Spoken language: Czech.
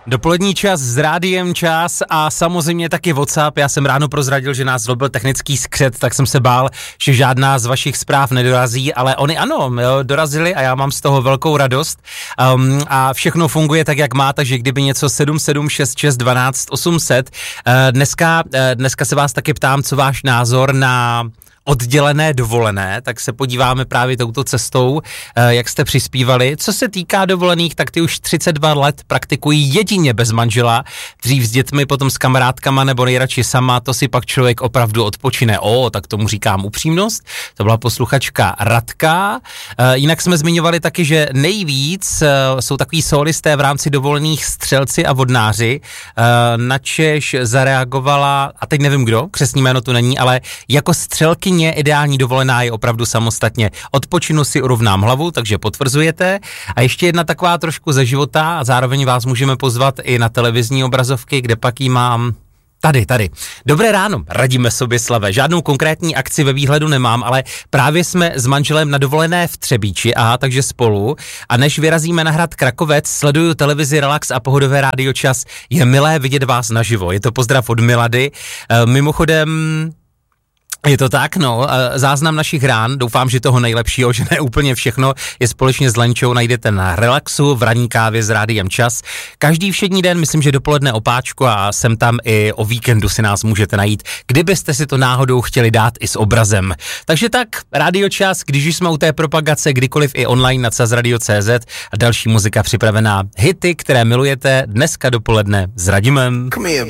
Dopolední čas s Rádiem Čas a samozřejmě taky WhatsApp. Já jsem ráno prozradil, že nás zlobil technický skřet, tak jsem se bál, že žádná z vašich zpráv nedorazí, ale oni ano, jo, dorazili a já mám z toho velkou radost. A všechno funguje tak, jak má, takže kdyby něco 7766 12 800. Dneska se vás taky ptám, co váš názor na oddělené dovolené, tak se podíváme právě touto cestou, jak jste přispívali. Co se týká dovolených, tak ty už 32 let praktikují jedině bez manžela, dřív s dětmi, potom s kamarádkama nebo nejradši sama, to si pak člověk opravdu odpočine. Tak tomu říkám upřímnost. To byla posluchačka Radka. Jinak jsme zmiňovali taky, že nejvíc jsou takový solisté v rámci dovolených střelci a vodnáři. Načež zareagovala, a teď nevím kdo, křestní jméno tu není, ale jako střelky ideální dovolená je opravdu samostatně. Odpočinu si, urovnám hlavu, takže potvrzujete. A ještě jedna taková trošku ze života a zároveň vás můžeme pozvat i na televizní obrazovky, kde pak jí mám tady. Dobré ráno, radíme Soběslave. Žádnou konkrétní akci ve výhledu nemám, ale právě jsme s manželem na dovolené v Třebíči, takže spolu. A než vyrazíme na hrad Krakovec, sleduju televizi Relax a pohodové Rádio Čas. Je milé vidět vás naživo. Je to pozdrav od Milady. Mimochodem, je to tak, záznam našich rán, doufám, že toho nejlepšího, že ne úplně všechno, je společně s Lenčou, najdete na Relaxu, v ranní kávě s Rádiem Čas. Každý všední den, myslím, že dopoledne o páčku a sem tam i o víkendu si nás můžete najít, kdybyste si to náhodou chtěli dát i s obrazem. Takže tak, Rádio Čas, když jsme u té propagace, kdykoliv i online na CazRadio.cz a další muzika připravená. Hity, které milujete dneska dopoledne s Radimem.